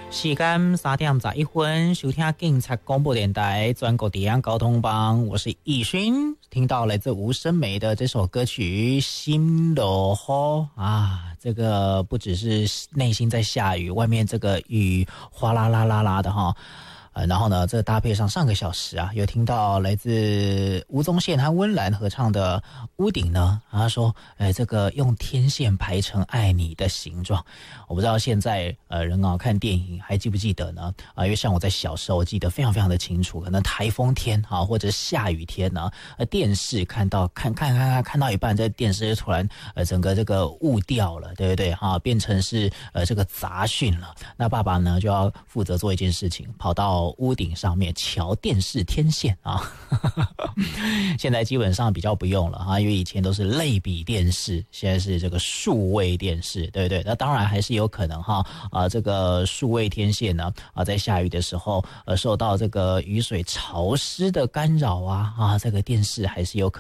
时间3:11，收听警察广播电台全国治安交通帮，我是易勋。听到来自吴声梅的这首歌曲《心落雨》啊，这个不只是内心在下雨，外面这个雨哗啦啦啦啦的哈。然后呢，这搭配上上个小时啊，有听到来自吴宗宪和温岚合唱的《屋顶》呢，他说，这个用天线排成爱你的形状。我不知道现在人啊看电影还记不记得呢？因为像我在小时候，我记得非常非常的清楚，可能台风天啊，或者下雨天呢，电视看到一半，这电视突然整个这个雾掉了，对不对哈？变成是这个杂讯了。那爸爸呢就要负责做一件事情，跑到屋顶上面瞧电视天线啊。现在基本上比较不用了哈，因为以前都是类比电视，现在是这个数位电视，对不对？那当然还是有可能哈这个数位天线呢在下雨的时候受到这个雨水潮湿的干扰啊这个电视还是有可能